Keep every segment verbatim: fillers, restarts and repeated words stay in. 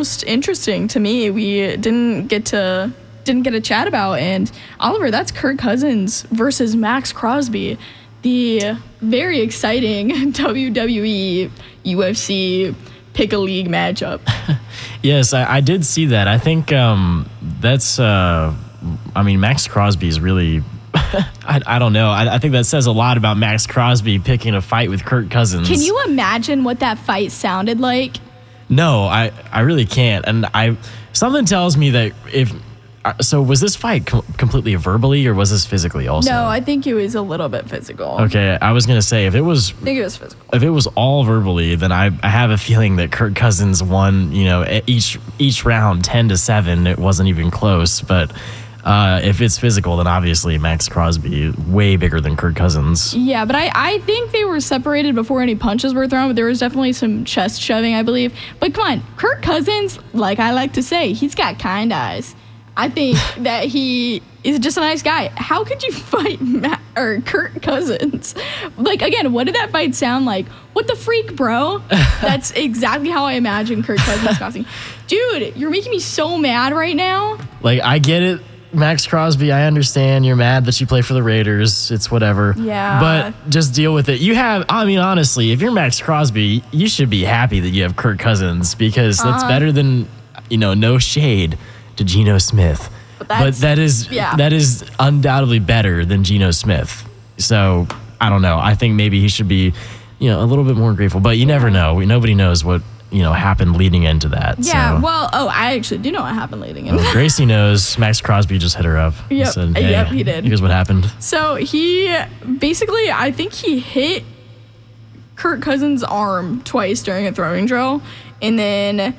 most interesting to me we didn't get to didn't get a chat about. And Oliver, that's Kirk Cousins versus Max Crosby, the very exciting W W E U F C pick a league matchup. Yes, I, I did see that. I think um, that's, uh, I mean, Max Crosby is really, I, I don't know. I, I think that says a lot about Max Crosby picking a fight with Kirk Cousins. Can you imagine what that fight sounded like? No, I, I really can't. And I something tells me that if, so was this fight com- completely verbally or was this physically also? No, I think it was a little bit physical. Okay, I was going to say if it was I think it was physical. If it was all verbally, then I, I have a feeling that Kirk Cousins won, you know, each each round ten to seven. It wasn't even close, but uh, if it's physical, then obviously Max Crosby way bigger than Kirk Cousins. Yeah, but I, I think they were separated before any punches were thrown, but there was definitely some chest shoving, I believe. But come on, Kirk Cousins, like I like to say, he's got kind eyes. I think that he is just a nice guy. How could you fight Matt or Kirk Cousins? Like, again, what did that fight sound like? What the freak, bro? That's exactly how I imagine Kirk Cousins crossing. Dude, you're making me so mad right now. Like, I get it, Max Crosby. I understand you're mad that you play for the Raiders. It's whatever. Yeah. But just deal with it. You have, I mean, honestly, if you're Max Crosby, you should be happy that you have Kirk Cousins because that's uh-huh. better than, you know, no shade to Geno Smith, but, but that is yeah. that is undoubtedly better than Geno Smith. So I don't know. I think maybe he should be, you know, a little bit more grateful. But you never know. We, nobody knows what you know happened leading into that. Yeah. So. Well, oh, I actually do know what happened leading into. Well, that. Gracie knows. Max Crosby just hit her up. Yep. He said, hey, yep. He did. Here's what happened. So he basically, I think he hit Kirk Cousins' arm twice during a throwing drill, and then.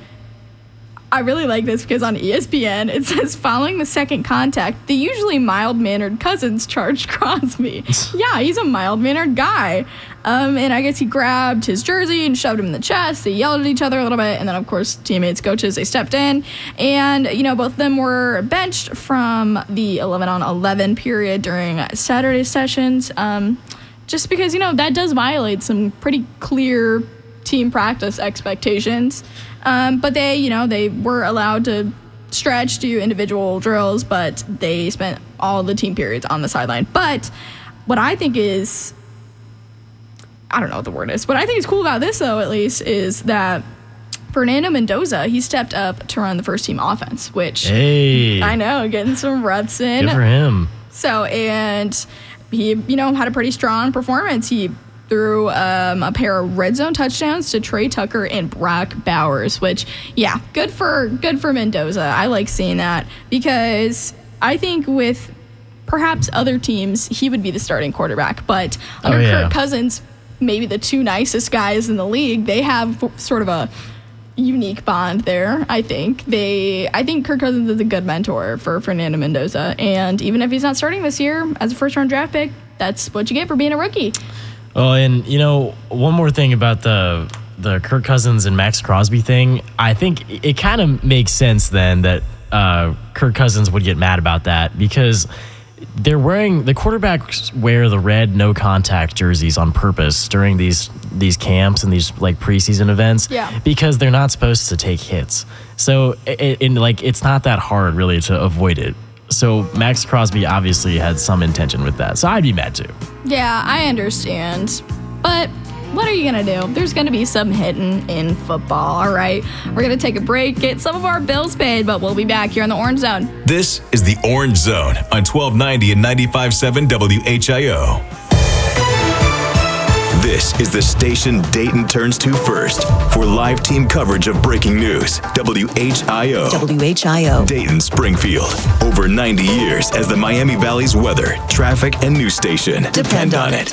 I really like this because on E S P N, it says, following the second contact, the usually mild-mannered Cousins charged Crosby. Yeah, he's a mild-mannered guy. Um, and I guess he grabbed his jersey and shoved him in the chest. They yelled at each other a little bit. And then, of course, teammates, coaches, they stepped in. And, you know, both of them were benched from the eleven on eleven period during Saturday sessions. Um, just because, you know, that does violate some pretty clear team practice expectations. Um, but they, you know, they were allowed to stretch, do individual drills, but they spent all the team periods on the sideline. But what I think is, I don't know what the word is, what I think is cool about this, though, at least, is that Fernando Mendoza, he stepped up to run the first team offense, which hey. I know, getting some reps in. Good for him. So, and he, you know, had a pretty strong performance. He threw um, a pair of red zone touchdowns to Trey Tucker and Brock Bowers, which, yeah, good for good for Mendoza. I like seeing that because I think with perhaps other teams, he would be the starting quarterback. But under oh, yeah. Kirk Cousins, maybe the two nicest guys in the league, they have sort of a unique bond there. I think they, I think Kirk Cousins is a good mentor for Fernando Mendoza. And even if he's not starting this year as a first round draft pick, that's what you get for being a rookie. Oh, and, you know, one more thing about the the Kirk Cousins and Max Crosby thing. I think it kind of makes sense then that uh, Kirk Cousins would get mad about that because they're wearing, the quarterbacks wear the red no contact jerseys on purpose during these these camps and these like preseason events yeah. because they're not supposed to take hits. So, it, it, like, it's not that hard really to avoid it. So Max Crosby obviously had some intention with that. So I'd be mad too. Yeah, I understand. But what are you going to do? There's going to be some hitting in football, all right? We're going to take a break, get some of our bills paid, but we'll be back here on the Orange Zone. This is the Orange Zone on twelve ninety and ninety-five point seven W H I O. This is the station Dayton turns to first for live team coverage of breaking news. W H I O. W H I O. Dayton, Springfield. Over ninety years as the Miami Valley's weather, traffic, and news station. Depend, Depend on it.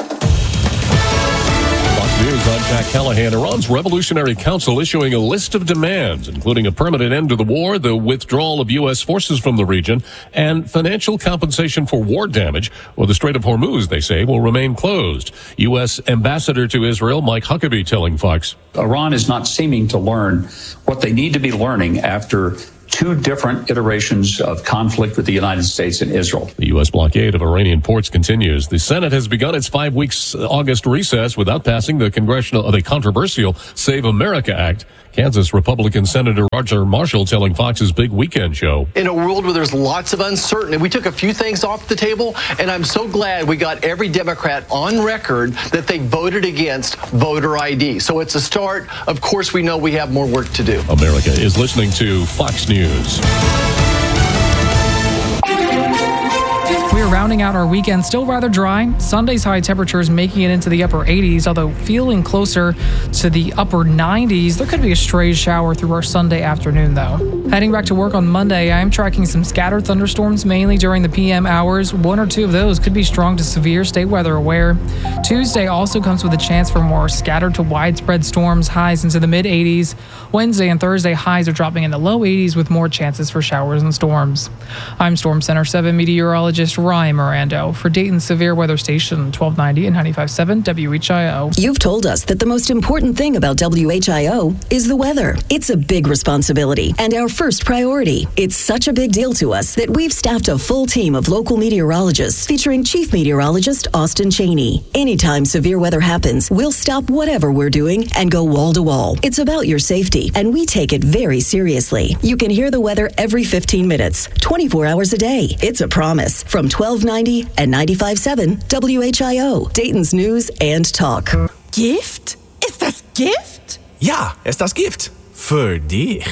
News, I'm Jack Callahan. Iran's Revolutionary Council issuing a list of demands, including a permanent end to the war, the withdrawal of U S forces from the region, and financial compensation for war damage, or the Strait of Hormuz, they say, will remain closed. U S Ambassador to Israel, Mike Huckabee, telling Fox. Iran is not seeming to learn what they need to be learning after two different iterations of conflict with the United States and Israel. The U S blockade of Iranian ports continues. The Senate has begun its five weeks August recess without passing the congressional, the controversial Save America Act. Kansas Republican Senator Roger Marshall telling Fox's Big Weekend Show. In a world where there's lots of uncertainty, we took a few things off the table, and I'm so glad we got every Democrat on record that they voted against voter I D. So it's a start. Of course, we know we have more work to do. America is listening to Fox News. We're rounding out our weekend still rather dry. Sunday's high temperatures making it into the upper eighties, although feeling closer to the upper nineties. There could be a stray shower through our Sunday afternoon, though. Heading back to work on Monday, I am tracking some scattered thunderstorms, mainly during the P M hours. One or two of those could be strong to severe. Stay weather aware. Tuesday also comes with a chance for more scattered to widespread storms, highs into the mid-eighties. Wednesday and Thursday, highs are dropping in the low eighties with more chances for showers and storms. I'm Storm Center seven meteorologist Ryan Mirando for Dayton's Severe Weather Station, twelve ninety and ninety-five point seven W H I O. You've told us that the most important thing about W H I O is the weather. It's a big responsibility and our first priority. It's such a big deal to us that we've staffed a full team of local meteorologists featuring Chief Meteorologist Austin Cheney. Anytime severe weather happens, we'll stop whatever we're doing and go wall to wall. It's about your safety, and we take it very seriously. You can hear the weather every fifteen minutes, twenty-four hours a day. It's a promise from twelve ninety and ninety-five point seven W H I O, Dayton's News and Talk. Gift? Ist das Gift? Ja, ist das Gift. Für dich.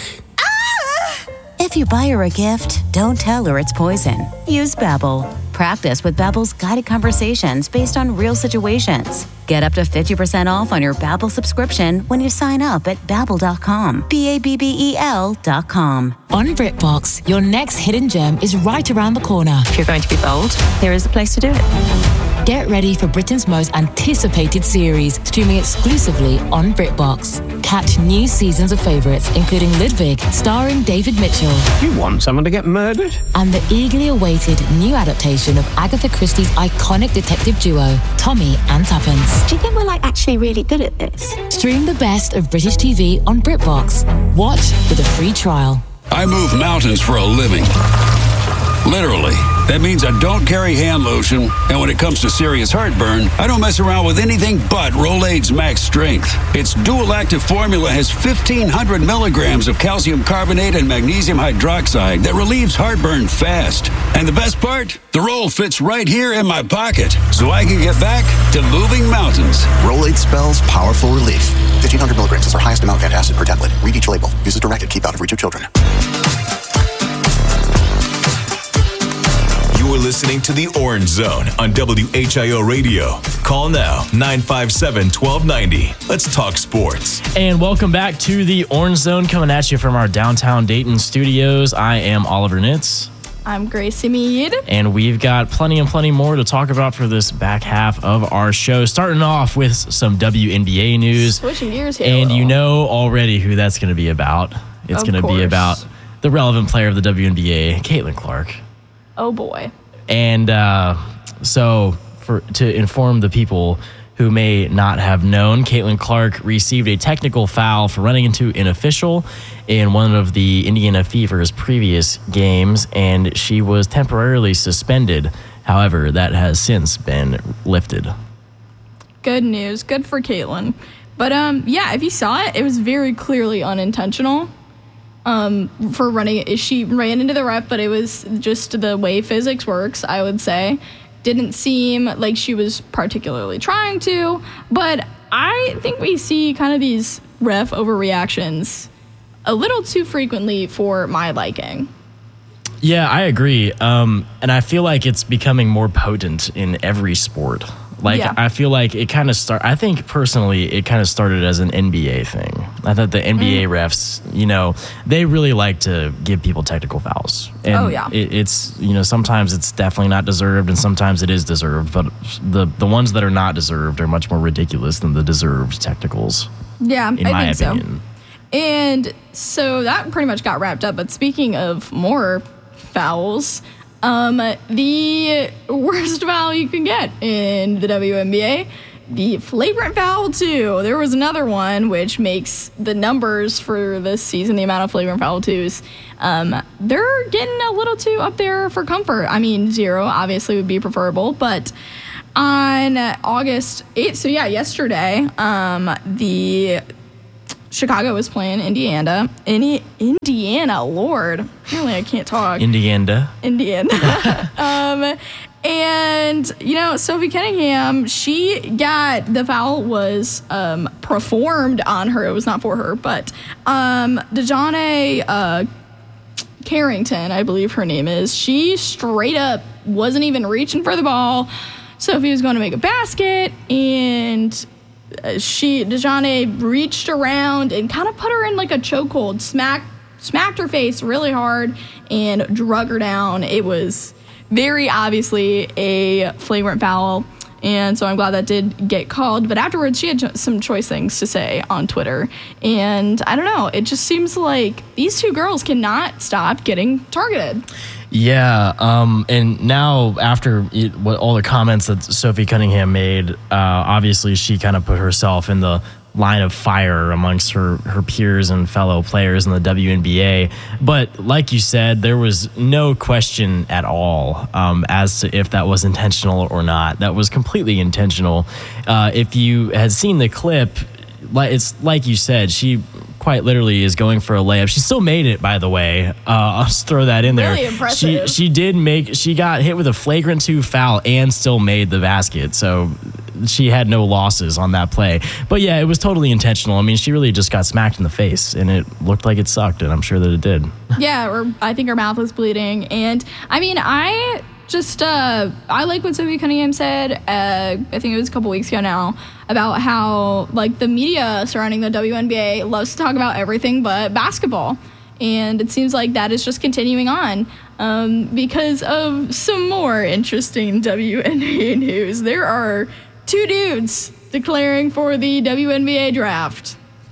If you buy her a gift, don't tell her it's poison. Use Babbel. Practice with Babbel's guided conversations based on real situations. Get up to fifty percent off on your Babbel subscription when you sign up at Babbel dot com. B A B B E L dot com. On BritBox, your next hidden gem is right around the corner. If you're going to be bold, here is the place to do it. Get ready for Britain's most anticipated series, streaming exclusively on BritBox. Catch new seasons of favourites, including Ludwig, starring David Mitchell. You want someone to get murdered? And the eagerly awaited new adaptation of Agatha Christie's iconic detective duo, Tommy and Tuppence. Do you think we're like actually really good at this? Stream the best of British T V on BritBox. Watch with a free trial. I move mountains for a living. Literally. That means I don't carry hand lotion, and when it comes to serious heartburn, I don't mess around with anything but Rolaids Max Strength. Its dual-active formula has fifteen hundred milligrams of calcium carbonate and magnesium hydroxide that relieves heartburn fast. And the best part? The roll fits right here in my pocket, so I can get back to moving mountains. Rolaids spells powerful relief. fifteen hundred milligrams is our highest amount of antacid per tablet. Read each label. Use as directed. Keep out of reach of children. You're listening to The Orange Zone on W H I O Radio. Call now, nine five seven, one two nine zero. Let's talk sports. And welcome back to The Orange Zone, coming at you from our downtown Dayton studios. I am Oliver Nitz. I'm Gracie Mead. And we've got plenty and plenty more to talk about for this back half of our show. Starting off with some W N B A news. Switching gears here. And you know already who that's going to be about. It's going to be about the relevant player of the W N B A, Caitlin Clark. Oh, boy. And uh, so for to inform the people who may not have known, Caitlin Clark received a technical foul for running into an official in one of the Indiana Fever's previous games, and she was temporarily suspended. However, that has since been lifted. Good news. Good for Caitlin. But um, yeah, if you saw it, it was very clearly unintentional. Um, for running, she ran into the ref, but it was just the way physics works, I would say. Didn't seem like she was particularly trying to, but I think we see kind of these ref overreactions a little too frequently for my liking. Yeah, I agree. Um, and I feel like it's becoming more potent in every sport. Like, yeah. I feel like it kind of start. I think personally, it kind of started as an N B A thing. I thought the N B A mm. refs, you know, they really like to give people technical fouls. And oh yeah, it, it's you know sometimes it's definitely not deserved, and sometimes it is deserved. But the the ones that are not deserved are much more ridiculous than the deserved technicals. Yeah, in I my think opinion. So. And so that pretty much got wrapped up. But speaking of more fouls. Um, the worst foul you can get in the W N B A, the flagrant foul two. There was another one which makes the numbers for this season, the amount of flagrant foul twos, um, they're getting a little too up there for comfort. I mean, zero obviously would be preferable, but on August eighth, so yeah, yesterday, um, the Chicago was playing Indiana. Any Indiana, Lord. Apparently I can't talk. Indiana. Indiana. um, and, you know, Sophie Cunningham, she got, the foul was um, performed on her. It was not for her, but um, DeJohnny uh, Carrington, I believe her name is, she straight up wasn't even reaching for the ball. Sophie was going to make a basket, and she, DeJohnny, reached around and kind of put her in like a chokehold, smacked, smacked her face really hard, and drug her down. It was very obviously a flagrant foul, and so I'm glad that did get called. But afterwards, she had some choice things to say on Twitter, and I don't know, it just seems like these two girls cannot stop getting targeted. Yeah, um, and now after it, what all the comments that Sophie Cunningham made, uh, obviously she kind of put herself in the line of fire amongst her, her peers and fellow players in the W N B A. But like you said, there was no question at all um, as to if that was intentional or not. That was completely intentional. Uh, if you had seen the clip, it's like you said, she quite literally is going for a layup. She still made it, by the way. Uh, I'll just throw that in there. Really impressive. She she did make, she got hit with a flagrant two foul and still made the basket. So she had no losses on that play. But yeah, it was totally intentional. I mean, she really just got smacked in the face, and it looked like it sucked, and I'm sure that it did. Yeah, or I think her mouth was bleeding. And I mean, I just, uh, I like what Sophie Cunningham said, uh, I think it was a couple weeks ago now, about how, like, the media surrounding the W N B A loves to talk about everything but basketball. And it seems like that is just continuing on um, because of some more interesting W N B A news. There are two dudes declaring for the W N B A draft.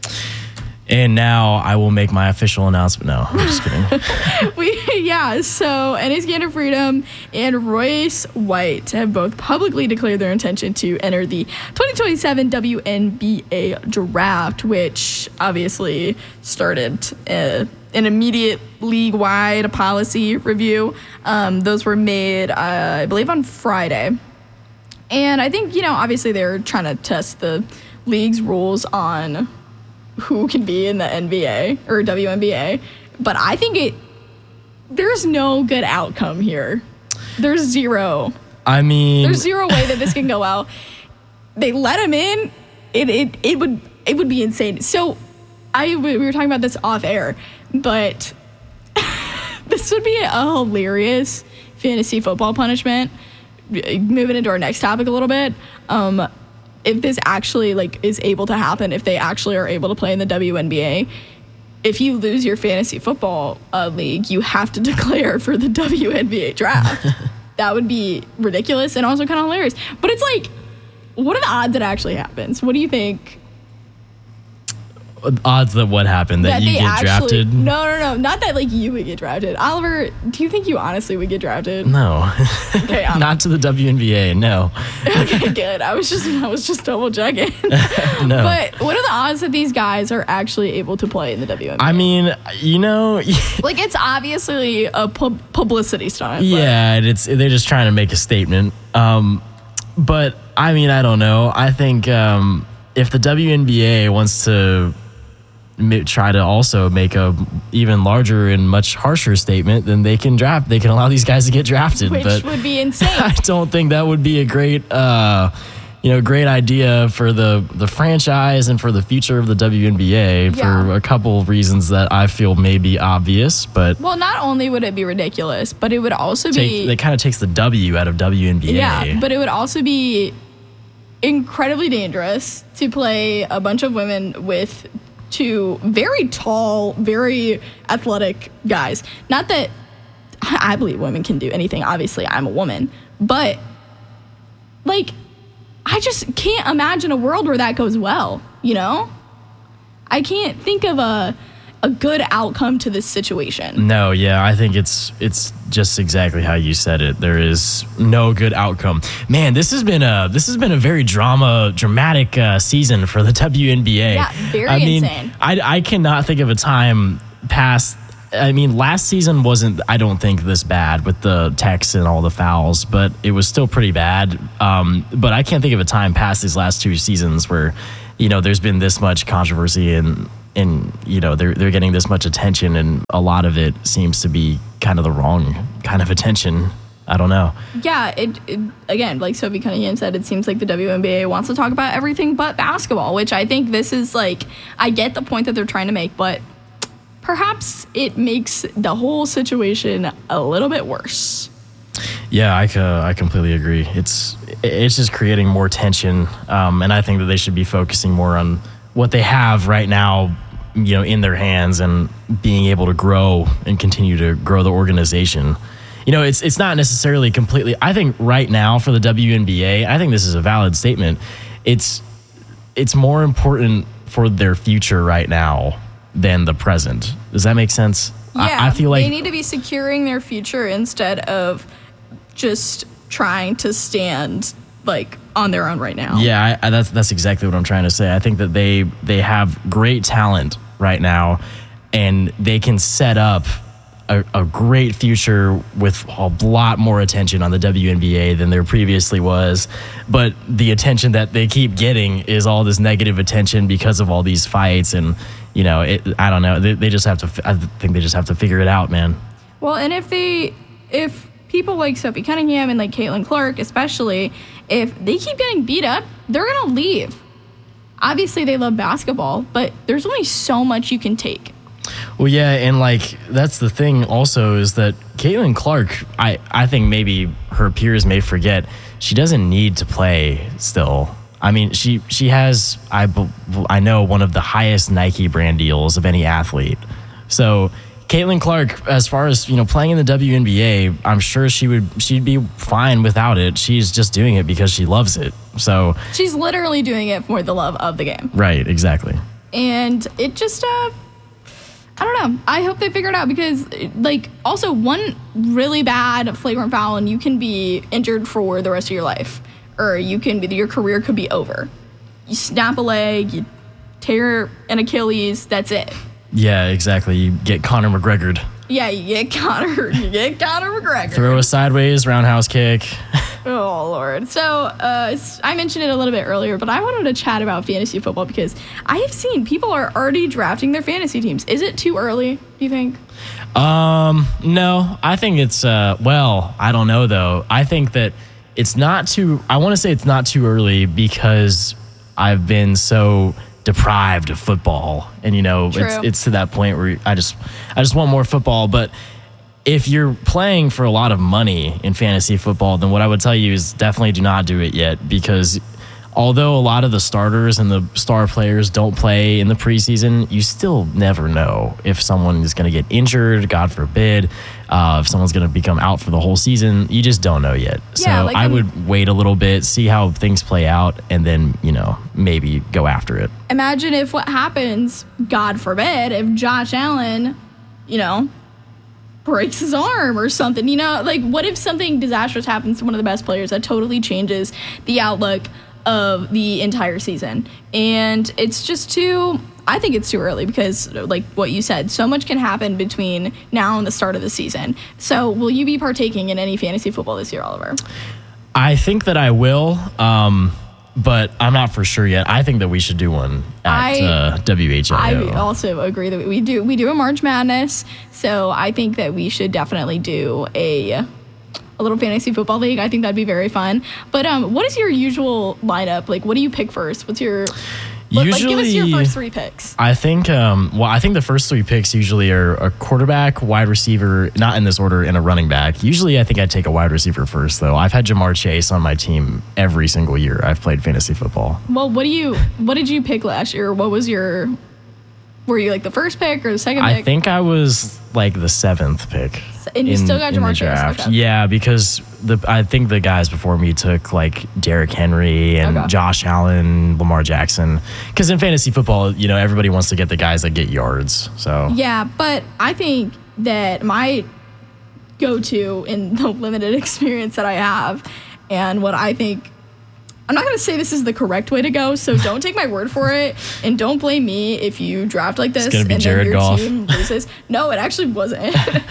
And now I will make my official announcement. No, I'm just kidding. we yeah, so N A Skander Freedom and Royce White have both publicly declared their intention to enter the twenty twenty-seven W N B A draft, which obviously started uh, an immediate league-wide policy review. Um, those were made, uh, I believe, on Friday. And I think, you know, obviously they're trying to test the league's rules on who can be in the N B A or W N B A, but I think it there's no good outcome here. There's zero. I mean, there's zero way that this can go out. They let him in. It it it would it would be insane. So I we were talking about this off air, but this would be a hilarious fantasy football punishment. Moving into our next topic a little bit. Um, if this actually like is able to happen, if they actually are able to play in the W N B A, if you lose your fantasy football uh, league, you have to declare for the W N B A draft. That would be ridiculous and also kind of hilarious. But it's like, what are the odds that actually happens? What do you think? Odds that what happened? That, that you get actually, drafted? No, no, no. Not that like you would get drafted. Oliver, do you think you honestly would get drafted? No. Okay, um, not to the W N B A, no. Okay, good. I was just I was just double checking. No. But what are the odds that these guys are actually able to play in the W N B A? I mean, you know, like it's obviously a pu- publicity stunt. Yeah, and it's they're just trying to make a statement. Um, but I mean, I don't know. I think um, if the W N B A wants to try to also make a even larger and much harsher statement, then they can draft. They can allow these guys to get drafted, which but would be insane. I don't think that would be a great, uh, you know, great idea for the the franchise and for the future of the W N B A yeah. for a couple of reasons that I feel may be obvious. But well, not only would it be ridiculous, but it would also take, be it kind of takes the W out of W N B A. Yeah, but it would also be incredibly dangerous to play a bunch of women with two very tall, very athletic guys. Not that I believe women can do anything. Obviously, I'm a woman. But, like, I just can't imagine a world where that goes well, you know? I can't think of a a good outcome to this situation. No, yeah, I think it's it's just exactly how you said it. There is no good outcome. Man, this has been a this has been a very drama dramatic uh, season for the W N B A. Yeah, very I mean, insane. I I cannot think of a time past. I mean, last season wasn't, I don't think, this bad with the techs and all the fouls, but it was still pretty bad. Um, but I can't think of a time past these last two seasons where, you know, there's been this much controversy and and you know they're they're getting this much attention, and a lot of it seems to be kind of the wrong kind of attention. I don't know. Yeah, it, it again, like Sophie Cunningham said, it seems like the W N B A wants to talk about everything but basketball, which I think this is like, I get the point that they're trying to make, but perhaps it makes the whole situation a little bit worse. Yeah, I, uh, I completely agree. It's it's just creating more tension, um, and I think that they should be focusing more on what they have right now, you know, in their hands, and being able to grow and continue to grow the organization. You know, it's it's not necessarily completely. I think right now for the W N B A, I think this is a valid statement. It's it's more important for their future right now than the present. Does that make sense? Yeah, I, I feel like they need to be securing their future instead of just trying to stand like on their own right now. Yeah, I, I, that's that's exactly what I'm trying to say. I think that they they have great talent right now, and they can set up A, a great future with a lot more attention on the W N B A than there previously was. But the attention that they keep getting is all this negative attention because of all these fights. And, you know, it, I don't know. They, they just have to, I think they just have to figure it out, man. Well, and if they, if people like Sophie Cunningham and like Caitlin Clark, especially, if they keep getting beat up, they're going to leave. Obviously, they love basketball, but there's only so much you can take. Well, yeah, and like that's the thing also is that Caitlin Clark, I, I think maybe her peers may forget, she doesn't need to play still. I mean, she she has, I, I know, one of the highest Nike brand deals of any athlete. So Caitlin Clark, as far as, you know, playing in the W N B A, I'm sure she would she'd be fine without it. She's just doing it because she loves it. So she's literally doing it for the love of the game. Right, exactly. And it just, uh, I don't know. I hope they figure it out because, like, also one really bad flagrant foul and you can be injured for the rest of your life, or you can be, your career could be over. You snap a leg, you tear an Achilles, that's it. Yeah, exactly. You get Conor McGregor'd. Yeah, you get Conor, you get Conor McGregor. Throw a sideways roundhouse kick. Oh, Lord. So uh, I mentioned it a little bit earlier, but I wanted to chat about fantasy football because I have seen people are already drafting their fantasy teams. Is it too early, do you think? Um, no, I think it's, uh, well, I don't know, though. I think that it's not too, I want to say it's not too early because I've been so deprived of football. And, you know, True. it's it's to that point where I just I just want more football. But if you're playing for a lot of money in fantasy football, then what I would tell you is definitely do not do it yet, because although a lot of the starters and the star players don't play in the preseason, you still never know if someone is going to get injured, God forbid, uh, if someone's going to become out for the whole season. You just don't know yet. Yeah, so like I I'm- would wait a little bit, see how things play out, and then, you know, maybe go after it. Imagine if what happens, God forbid, if Josh Allen, you know, breaks his arm or something, you know, like what if something disastrous happens to one of the best players that totally changes the outlook of the entire season? And it's just too, I think it's too early because, like what you said, so much can happen between now and the start of the season. So will you be partaking in any fantasy football this year, Oliver? I think that I will, um, but I'm not for sure yet. I think that we should do one at I- uh, W H I O. I also agree that we do we do a March Madness, so I think that we should definitely do a a little fantasy football league. I think that'd be very fun. But um, what is your usual lineup? Like, what do you pick first? What's your Like, like, give us your first three picks. I think, um, well, I think the first three picks usually are a quarterback, wide receiver, not in this order, and a running back. Usually I think I take a wide receiver first, though. I've had Jamar Chase on my team every single year I've played fantasy football. Well, what do you, what did you pick last year? What was your, were you like the first pick or the second pick? I think I was like the seventh pick. And you in, still got in the Jamar Chase, draft. okay. Yeah, because the I think the guys before me took like Derrick Henry and Okay. Josh Allen, Lamar Jackson. Because in fantasy football, you know, everybody wants to get the guys that get yards. So Yeah, but I think that my go-to in the limited experience that I have and what I think, I'm not going to say this is the correct way to go, so don't take my word for it and don't blame me if you draft like this It's gonna be and Jared then your Goff. team loses. No, it actually wasn't.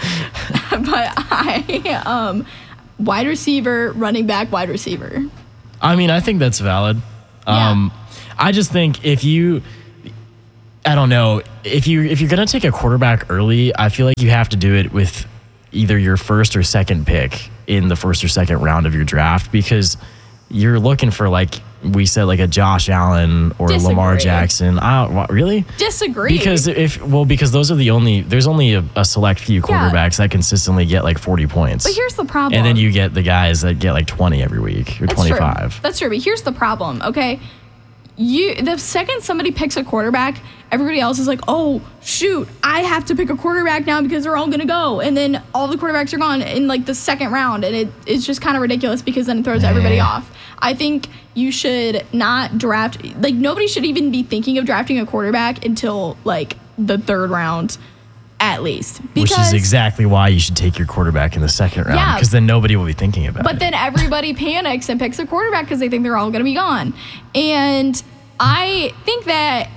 But I, um, wide receiver, running back, wide receiver. I mean, I think that's valid. Um, I just think if you, I don't know. If you if you're gonna take a quarterback early, I feel like you have to do it with either your first or second pick in the first or second round of your draft, because you're looking for, like we said, like a Josh Allen or Disagree. Lamar Jackson. I don't what, really disagree because if well because those are the only there's only a, a select few quarterbacks yeah. that consistently get like forty points. But here's the problem. And then you get the guys that get like twenty every week or That's twenty-five. True. That's true. But here's the problem. Okay. You the second somebody picks a quarterback, everybody else is like, oh shoot, I have to pick a quarterback now because they're all gonna go, and then all the quarterbacks are gone in like the second round, and it, it's just kind of ridiculous because then it throws everybody off. I think you should not draft, like nobody should even be thinking of drafting a quarterback until like the third round at least. Which is exactly why you should take your quarterback in the second round, Yeah. because then nobody will be thinking about But it. then everybody panics and picks a quarterback because they think they're all going to be gone. And I think that,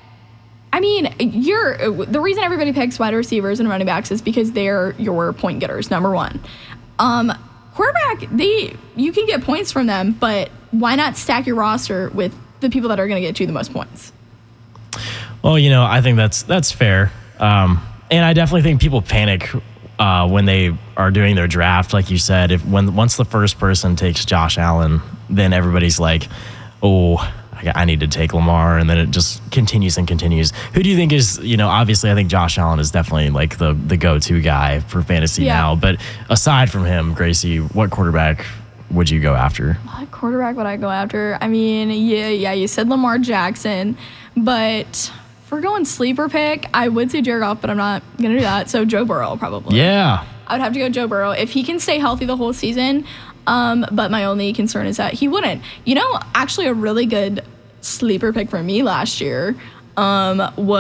I mean, you're the reason everybody picks wide receivers and running backs is because they're your point getters, number one. Um, quarterback, they you can get points from them, but why not stack your roster with the people that are going to get you the most points? Well, you know, I think that's that's fair. Um, and I definitely think people panic uh, when they are doing their draft, like you said. If when once the first person takes Josh Allen, then everybody's like, "Oh, I, I need to take Lamar," and then it just continues and continues. Who do you think is, you know? Obviously, I think Josh Allen is definitely like the the go-to guy for fantasy Yeah. now. But aside from him, Gracie, what quarterback would you go after? What quarterback would I go after? I mean, yeah, yeah, you said Lamar Jackson, but if we're going sleeper pick, I would say Jared Goff, but I'm not going to do that. So Joe Burrow, probably. Yeah. I would have to go Joe Burrow. If he can stay healthy the whole season, um, but my only concern is that he wouldn't. You know, actually a really good sleeper pick for me last year um,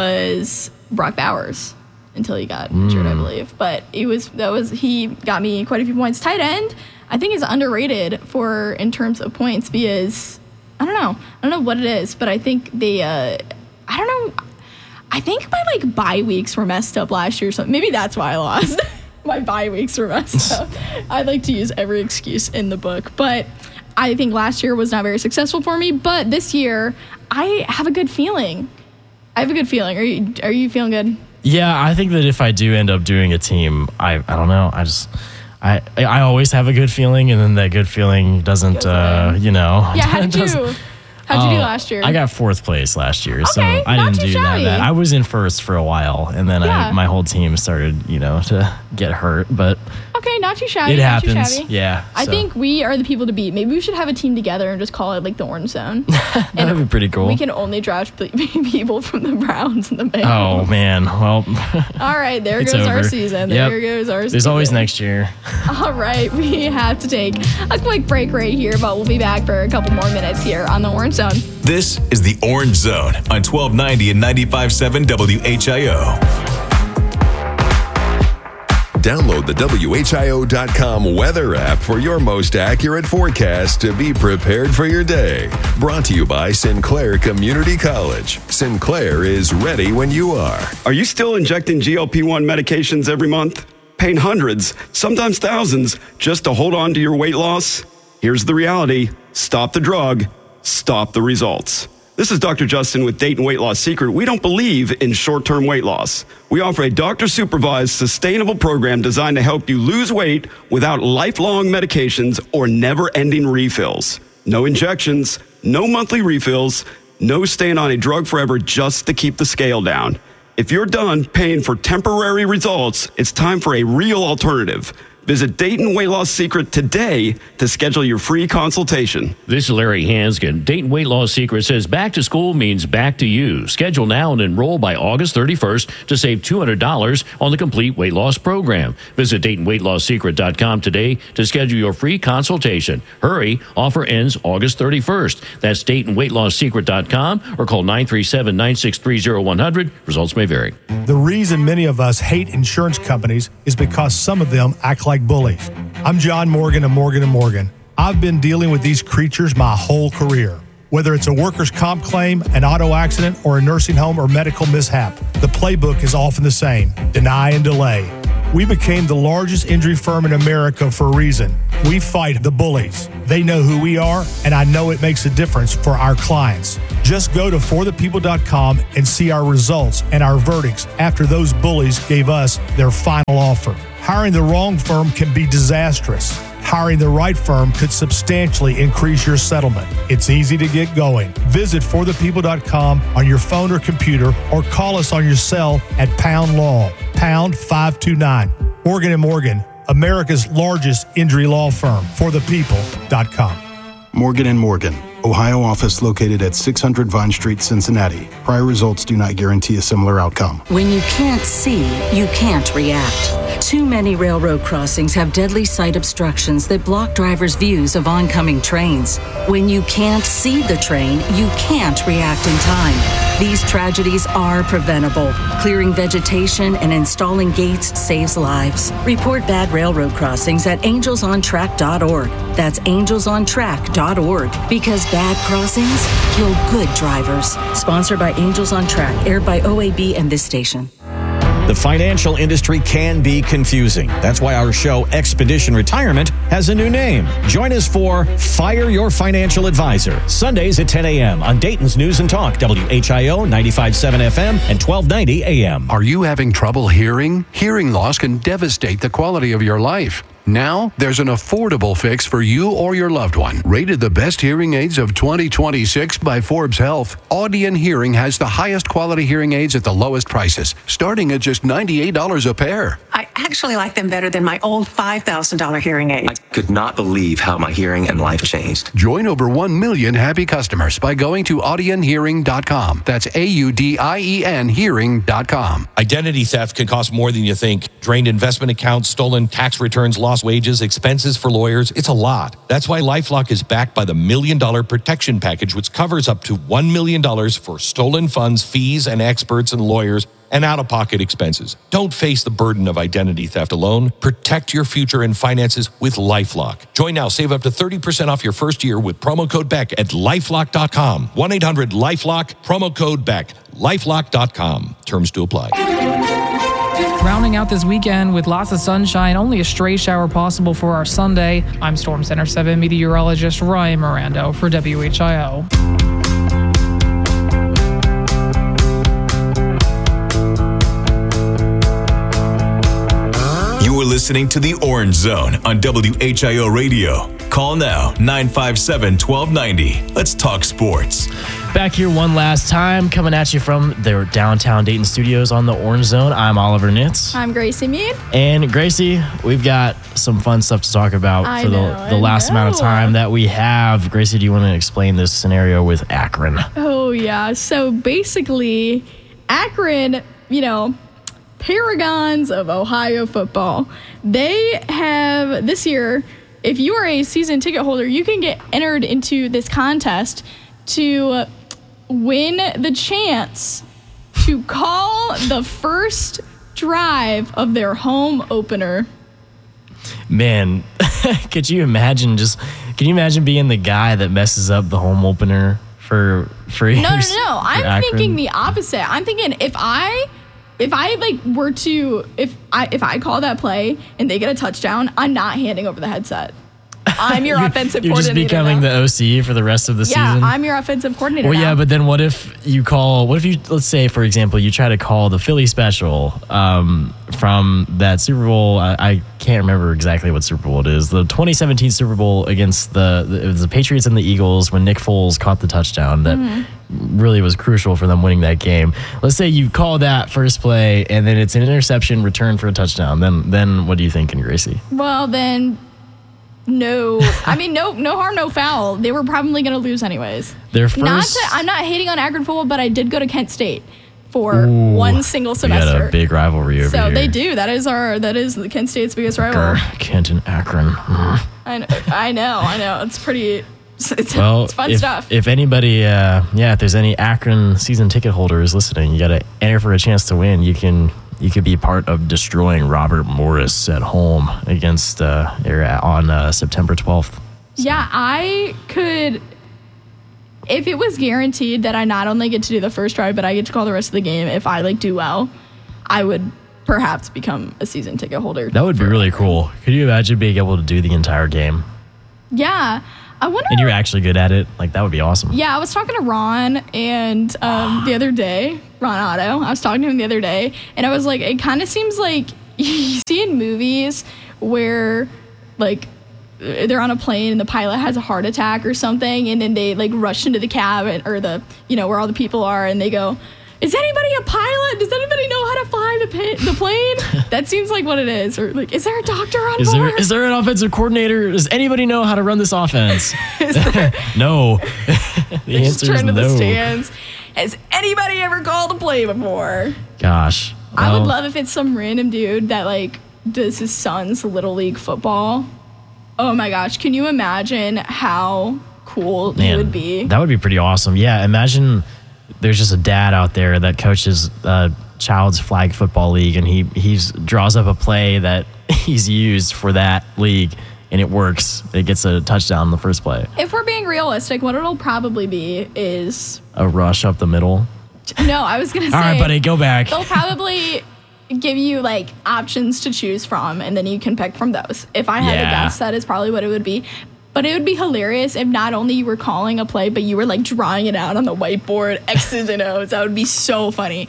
was Brock Bowers until he got injured, Mm. I believe. But it was that was he got me quite a few points. Tight end, I think, is underrated for in terms of points because I don't know, I don't know what it is, but I think they, uh, I don't know, I think my like bye weeks were messed up last year, so maybe that's why I lost. My bye weeks were messed up. I like to use every excuse in the book, but I think last year was not very successful for me. But this year, I have a good feeling. I have a good feeling. Are you Are you feeling good? Yeah, I think that if I do end up doing a team, I I don't know. I just I I always have a good feeling, and then that good feeling doesn't, uh, you know. Yeah, how'd you doesn't- How'd you do Oh, last year? I got fourth place last year, so Okay, I not didn't too do shabby. that bad. I was in first for a while, and then Yeah. I, my whole team started, you know, to get hurt. But Okay, not too shabby. it not too happens. shabby. Yeah, I so think we are the people to beat. Maybe we should have a team together and just call it like the Orange Zone. that would be pretty cool. We can only draft p- people from the Browns and the Bengals. Oh man, well, All right, there it's goes our over. season. Yep. There goes our season. There's always next year. All right, we have to take a quick break right here, but we'll be back for a couple more minutes here on the Orange Zone. This is the Orange Zone on twelve ninety and ninety-five point seven W H I O. Download the W H I O dot com weather app for your most accurate forecast to be prepared for your day. Brought to you by Sinclair Community College. Sinclair is ready when you are. Are you still injecting G L P one medications every month? Paying hundreds, sometimes thousands, just to hold on to your weight loss? Here's the reality. Stop the drug. Stop the results. This is Doctor Justin with Dayton Weight Loss Secret. We don't believe in short-term weight loss. We offer a doctor-supervised, sustainable program designed to help you lose weight without lifelong medications or never-ending refills. No injections, no monthly refills, no staying on a drug forever just to keep the scale down. If you're done paying for temporary results, it's time for a real alternative. Visit Dayton Weight Loss Secret today to schedule your free consultation. This is Larry Hanskin. Dayton Weight Loss Secret says back to school means back to you. Schedule now and enroll by August thirty-first to save two hundred dollars on the complete weight loss program. Visit Dayton Weight Loss Secret dot com today to schedule your free consultation. Hurry, offer ends August thirty-first. That's Dayton Weight Loss Secret dot com or call nine three seven, nine six three, zero one zero zero. Results may vary. The reason many of us hate insurance companies is because some of them act like bullies. I'm John Morgan of Morgan and Morgan. I've been dealing with these creatures my whole career. Whether it's a workers' comp claim, an auto accident, or a nursing home or medical mishap, the playbook is often the same: deny and delay. We became the largest injury firm in America for a reason. We fight the bullies. They know who we are, and I know it makes a difference for our clients. Just go to for the people dot com and see our results and our verdicts after those bullies gave us their final offer. Hiring the wrong firm can be disastrous. Hiring the right firm could substantially increase your settlement. It's easy to get going. Visit for the people dot com on your phone or computer, or call us on your cell at pound law, pound five two nine. Morgan and Morgan, America's largest injury law firm, for the people dot com. Morgan and Morgan, Ohio office located at six hundred Vine Street, Cincinnati. Prior results do not guarantee a similar outcome. When you can't see, you can't react. Too many railroad crossings have deadly sight obstructions that block drivers' views of oncoming trains. When you can't see the train, you can't react in time. These tragedies are preventable. Clearing vegetation and installing gates saves lives. Report bad railroad crossings at angels on track dot org. That's angels on track dot org. Because bad crossings kill good drivers. Sponsored by Angels on Track, aired by O A B and this station. The financial industry can be confusing. That's why our show, Expedition Retirement, has a new name. Join us for Fire Your Financial Advisor, Sundays at ten a.m. on Dayton's News and Talk, W H I O ninety-five point seven F M and twelve ninety A M. Are you having trouble hearing? Hearing loss can devastate the quality of your life. Now, there's an affordable fix for you or your loved one. Rated the best hearing aids of twenty twenty-six by Forbes Health, Audion Hearing has the highest quality hearing aids at the lowest prices, starting at just ninety-eight dollars a pair. I actually like them better than my old five thousand dollars hearing aid. I could not believe how my hearing and life changed. Join over one million happy customers by going to audion hearing dot com. That's A U D I E N hearing dot com. Identity theft can cost more than you think. Drained investment accounts, stolen tax returns, lost wages, expenses for lawyers. It's a lot. That's why LifeLock is backed by the Million Dollar Protection Package, which covers up to one million dollars for stolen funds, fees, and experts and lawyers, and out-of-pocket expenses. Don't face the burden of identity theft alone. Protect your future and finances with LifeLock. Join now. Save up to thirty percent off your first year with promo code Beck at lifelock dot com. one eight hundred lifelock, promo code Beck. lifelock dot com. Terms to apply. Rounding out this weekend with lots of sunshine, only a stray shower possible for our Sunday. I'm Storm Center seven meteorologist Ryan Mirando for W H I O. You are listening to The Orange Zone on W H I O Radio. Call now, nine five seven, one two nine zero. Let's talk sports. Back here one last time, coming at you from their downtown Dayton studios on The Orange Zone. I'm Oliver Nitz. I'm Gracie Mead. And Gracie, we've got some fun stuff to talk about I for the, know, the I last know. amount of time that we have. Gracie, do you want to explain this scenario with Akron? Oh, yeah. So basically, Akron, you know, paragons of Ohio football. They have this year, if you are a season ticket holder, you can get entered into this contest to win the chance to call the first drive of their home opener. Man, could you imagine just, can you imagine being the guy that messes up the home opener for, for No, no, no. I'm Akron? thinking the opposite. I'm thinking if I... If I like were to if I if I call that play and they get a touchdown, I'm not handing over the headset. I'm your offensive You're coordinator. just becoming now. the O C for the rest of the yeah, season? I'm your offensive coordinator. Well, now. yeah, but then what if you call, what if you, let's say, for example, you try to call the Philly special um, from that Super Bowl. I, I can't remember exactly what Super Bowl it is. The twenty seventeen Super Bowl against the, the, it was the Patriots and the Eagles when Nick Foles caught the touchdown that mm-hmm. really was crucial for them winning that game. Let's say you call that first play and then it's an interception return for a touchdown. Then, then what do you think, Gracie? Well, then... No, I mean, no no harm, no foul. They were probably going to lose anyways. Their first... Not to, I'm not hating on Akron football, but I did go to Kent State for Ooh, one single semester. We got a big rivalry over so here. So they do. That is our, that is the Kent State's biggest rival. Grr, Kent and Akron. Mm. I know, I know, I know. It's pretty, it's, well, it's fun if, stuff. If anybody, uh, yeah, if there's any Akron season ticket holders listening, you got to enter for a chance to win. You can... You could be part of destroying Robert Morris at home against uh, on uh, September twelfth. So. Yeah, I could, if it was guaranteed that I not only get to do the first drive, but I get to call the rest of the game if I like do well, I would perhaps become a season ticket holder. That would be really cool. Could you imagine being able to do the entire game? Yeah. I wonder. And you're actually good at it. Like, that would be awesome. Yeah, I was talking to Ron and um, the other day, Ron Otto. I was talking to him the other day, and I was like, it kind of seems like you see in movies where, like, they're on a plane and the pilot has a heart attack or something, and then they, like, rush into the cabin or the, you know, where all the people are, and they go, is anybody a pilot? Does anybody know how to fly the, pa- the plane? That seems like what it is. Or, like, is there a doctor on is board? There, is there an offensive coordinator? Does anybody know how to run this offense? there, no. The answer is turn to no. the stands. Has anybody ever called a play before? Gosh. I well, would love if it's some random dude that, like, does his son's Little League football. Oh, my gosh. Can you imagine how cool man, he would be? That would be pretty awesome. Yeah, imagine there's just a dad out there that coaches a child's flag football league, and he he's draws up a play that he's used for that league, and it works. It gets a touchdown in the first play. If we're being realistic, what it'll probably be is a rush up the middle. No, I was going to say. All right, buddy, go back. They'll probably give you, like, options to choose from, and then you can pick from those. If I had yeah. to guess, that is probably what it would be. But it would be hilarious if not only you were calling a play, but you were, like, drawing it out on the whiteboard, X's and O's. That would be so funny.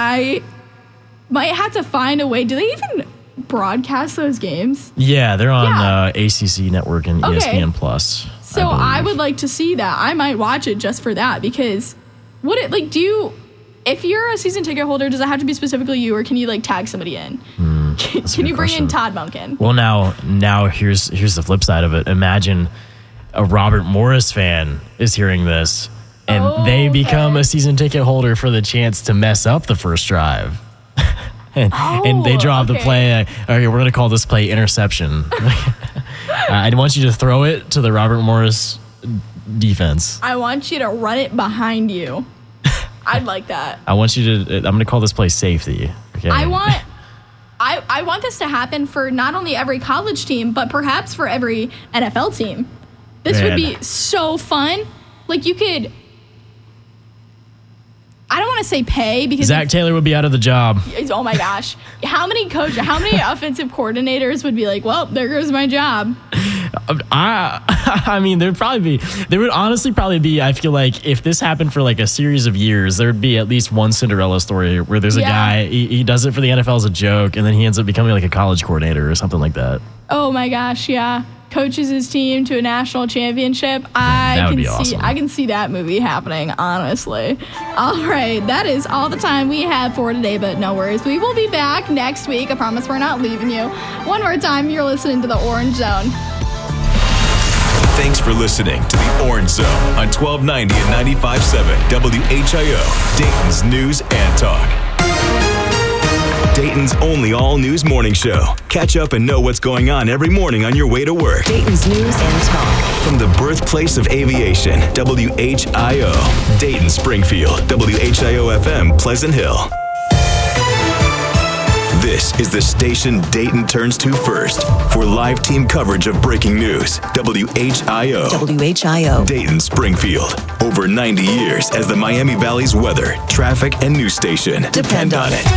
I might have to find a way. Do they even broadcast those games? Yeah, they're on Yeah. Uh, A C C Network and Okay. E S P N Plus. So I, I would like to see that. I might watch it just for that, because would it, like, do you, if you're a season ticket holder, does it have to be specifically you, or can you, like, tag somebody in? Mm, can can you bring question. in Todd Monken? Well, now, now here's here's the flip side of it. Imagine a Robert Morris fan is hearing this, and oh, they become okay. a season ticket holder for the chance to mess up the first drive. and, oh, and they draw okay. the play. Uh, okay, we're going to call this play interception. uh, I want you to throw it to the Robert Morris defense. I want you to run it behind you. I'd like that. I want you to, I'm going to call this play safety. Okay. I want, I, I want this to happen for not only every college team, but perhaps for every N F L team. This Man. would be so fun. Like, you could, I don't want to say pay, because Zach Taylor would be out of the job. Oh my gosh. How many coach, how many offensive coordinators would be like, well, there goes my job? I, I mean, there'd probably be, there would honestly probably be, I feel like if this happened for like a series of years, there'd be at least one Cinderella story where there's a Yeah. guy, he, he does it for the N F L as a joke, and then he ends up becoming like a college coordinator or something like that. Oh my gosh, yeah. Coaches his team to a national championship. I that would can be see awesome. I can see that movie happening, honestly. All right, that is all the time we have for today, but no worries. We will be back next week. I promise we're not leaving you. One more time, you're listening to the Orange Zone. Thanks for listening to the Orange Zone on twelve ninety and ninety-five point seven W H I O, Dayton's News and Talk. Dayton's only all-news morning show. Catch up and know what's going on every morning on your way to work. Dayton's News and Talk. From the birthplace of aviation, W H I O, Dayton Springfield, W H I O F M, Pleasant Hill. This is the station Dayton turns to first for live team coverage of breaking news. W H I O. W H I O. Dayton Springfield. Over ninety years as the Miami Valley's weather, traffic, and news station. Depend on it.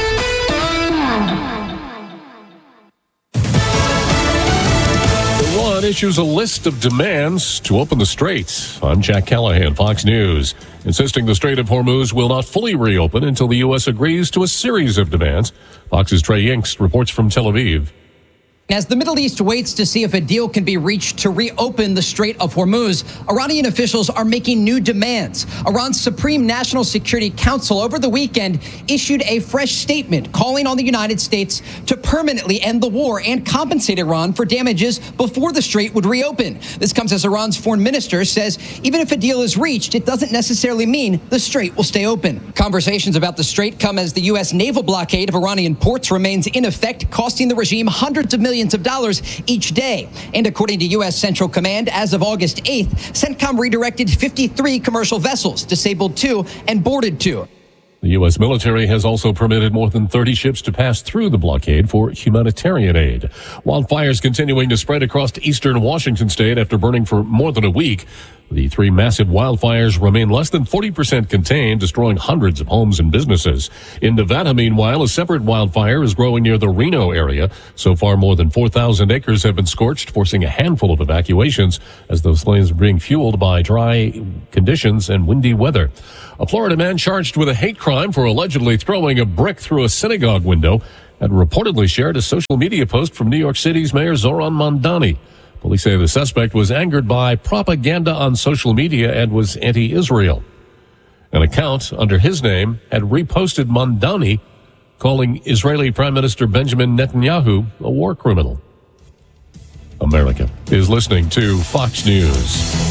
Iran issues a list of demands to open the Strait. I'm Jack Callahan, Fox News, insisting the Strait of Hormuz will not fully reopen until the U S agrees to a series of demands. Fox's Trey Yingst reports from Tel Aviv. As the Middle East waits to see if a deal can be reached to reopen the Strait of Hormuz, Iranian officials are making new demands. Iran's Supreme National Security Council over the weekend issued a fresh statement calling on the United States to permanently end the war and compensate Iran for damages before the Strait would reopen. This comes as Iran's foreign minister says even if a deal is reached, it doesn't necessarily mean the Strait will stay open. Conversations about the Strait come as the U S naval blockade of Iranian ports remains in effect, costing the regime hundreds of millions of dollars each day. And according to U S Central Command, as of August eighth, CENTCOM redirected fifty-three commercial vessels, disabled two, and boarded two. The U S military has also permitted more than thirty ships to pass through the blockade for humanitarian aid. Wildfires continuing to spread across eastern Washington state after burning for more than a week. The three massive wildfires remain less than forty percent contained, destroying hundreds of homes and businesses. In Nevada, meanwhile, a separate wildfire is growing near the Reno area. So far, more than four thousand acres have been scorched, forcing a handful of evacuations as those flames are being fueled by dry conditions and windy weather. A Florida man charged with a hate crime for allegedly throwing a brick through a synagogue window had reportedly shared a social media post from New York City's Mayor Zoran Mamdani. Police say the suspect was angered by propaganda on social media and was anti-Israel. An account under his name had reposted Mamdani, calling Israeli Prime Minister Benjamin Netanyahu a war criminal. America is listening to Fox News.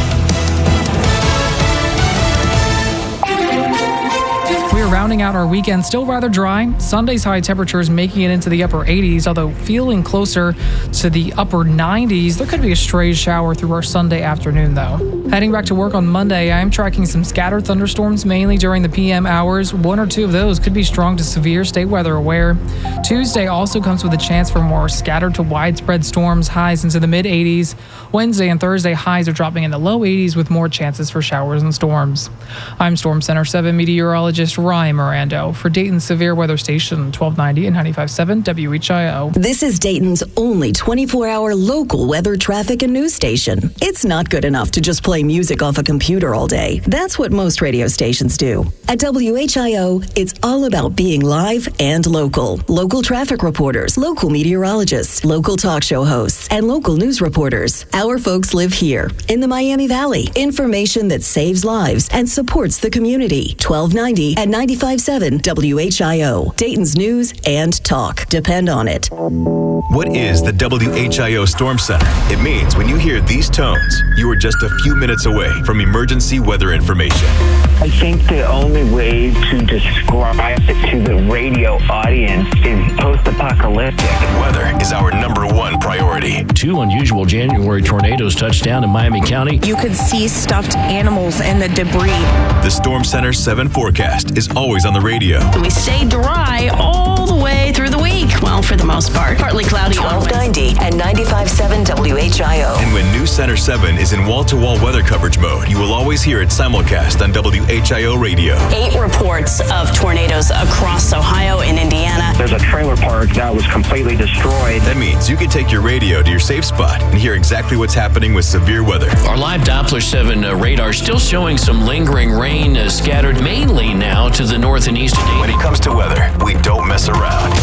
We're rounding out our weekend still rather dry. Sunday's high temperatures making it into the upper eighties, although feeling closer to the upper nineties. There could be a stray shower through our Sunday afternoon, though. Heading back to work on Monday, I am tracking some scattered thunderstorms, mainly during the P M hours. One or two of those could be strong to severe, stay weather aware. Tuesday also comes with a chance for more scattered to widespread storms, highs into the mid-eighties. Wednesday and Thursday, highs are dropping in the low eighties with more chances for showers and storms. I'm Storm Center seven meteorologist Ryan Mirando for Dayton's Severe Weather Station, twelve ninety and ninety-five point seven W H I O. This is Dayton's only twenty-four hour local weather, traffic, and news station. It's not good enough to just play music off a computer all day. That's what most radio stations do. At W H I O, it's all about being live and local. Local traffic reporters, local meteorologists, local talk show hosts, and local news reporters. Our folks live here in the Miami Valley. Information that saves lives and supports the community. twelve ninety and ninety-five point seven W H I O. Dayton's news and talk. Depend on it. What is the W H I O Storm Center? It means when you hear these tones, you are just a few minutes away from emergency weather information. I think the only way to describe it to the radio audience is post-apocalyptic. Weather is our number one priority. Two unusual January tornadoes touched down in Miami County. You could see stuffed animals and the debris. The Storm Center seven forecast is always on the radio. We stay dry all the way through the week. Well, for the most part. Partly cloudy on twelve ninety and ninety-five point seven W H I O. And when News Center seven is in wall-to-wall weather coverage mode, you will always hear it simulcast on W H I O radio. Eight reports of tornadoes across Ohio and Indiana. There's a trailer park that was completely destroyed. That means you can take your radio to your safe spot and hear exactly what's happening with severe weather. Our live Doppler seven uh, radar still showing some lingering rain uh, scattered mainly now to the north and east. When it comes to weather, we don't mess around.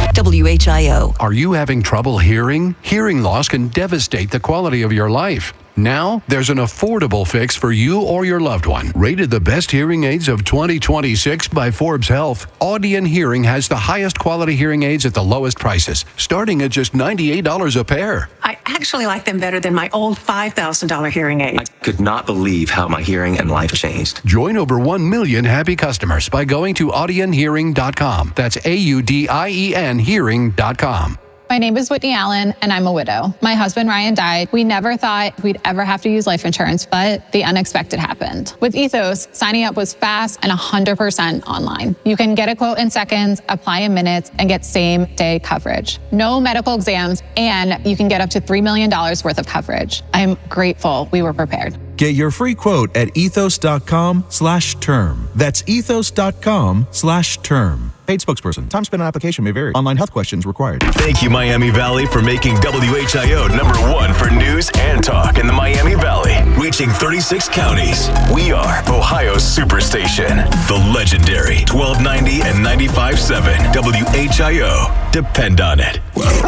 W H I O. Are you having trouble hearing? Hearing loss can devastate the quality of your life. Now, there's an affordable fix for you or your loved one. Rated the best hearing aids of twenty twenty-six by Forbes Health, Audion Hearing has the highest quality hearing aids at the lowest prices, starting at just ninety-eight dollars a pair. I actually like them better than my old five thousand dollars hearing aid. I could not believe how my hearing and life changed. Join over one million happy customers by going to audion hearing dot com. That's A U D I E N hearing dot com. My name is Whitney Allen, and I'm a widow. My husband, Ryan, died. We never thought we'd ever have to use life insurance, but the unexpected happened. With Ethos, signing up was fast and one hundred percent online. You can get a quote in seconds, apply in minutes, and get same-day coverage. No medical exams, and you can get up to three million dollars worth of coverage. I'm grateful we were prepared. Get your free quote at ethos.com slash term. That's ethos.com slash term. Paid spokesperson. Time spent on application may vary. Online health questions required. Thank you, Miami Valley, for making W H I O number one for news and talk in the Miami Valley. Reaching thirty-six counties. We are Ohio's Superstation. The legendary twelve ninety and ninety-five point seven W H I O. Depend on it.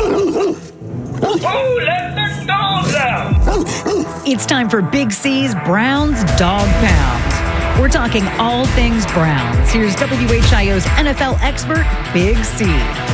Oh, let the dogs out! It's time for Big C's Browns Dog Pound. We're talking all things Browns. Here's W H I O's N F L expert, Big C.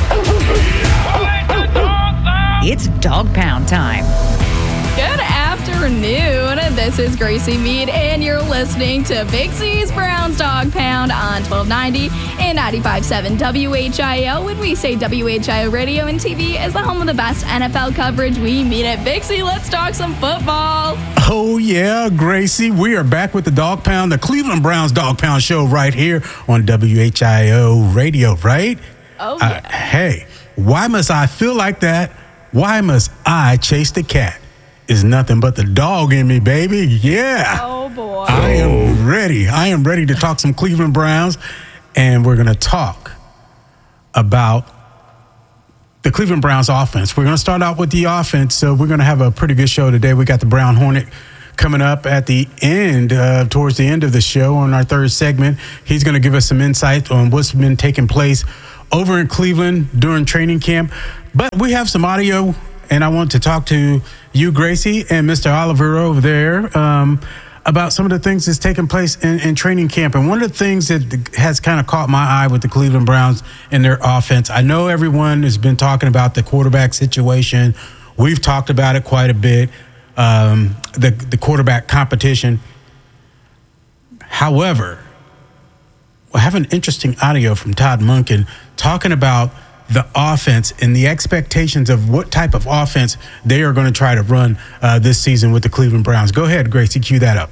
It's Dog Pound time. Good afternoon. This is Gracie Mead, and you're listening to Big C's Browns Dog Pound on twelve ninety and ninety-five point seven W H I O. When we say W H I O Radio and T V is the home of the best N F L coverage, we mean it. Big C, let's talk some football. Oh, yeah, Gracie. We are back with the Dog Pound, the Cleveland Browns Dog Pound show right here on W H I O Radio, right? Oh, yeah. Uh, hey, why must I feel like that? Why must I chase the cat? is nothing but the dog in me, baby. Yeah. Oh, boy. I am ready. I am ready to talk some Cleveland Browns, and we're going to talk about the Cleveland Browns offense. We're going to start out with the offense, so we're going to have a pretty good show today. We got the Brown Hornet coming up at the end, uh, towards the end of the show on our third segment. He's going to give us some insight on what's been taking place over in Cleveland during training camp. But we have some audio, and I want to talk to you, Gracie, and Mister Oliver over there um, about some of the things that's taking place in, in training camp. And one of the things that has kind of caught my eye with the Cleveland Browns and their offense, I know everyone has been talking about the quarterback situation. We've talked about it quite a bit. Um, the, the quarterback competition. However, I have an interesting audio from Todd Monken talking about the offense and the expectations of what type of offense they are going to try to run uh, this season with the Cleveland Browns. Go ahead, Gracie, cue that up.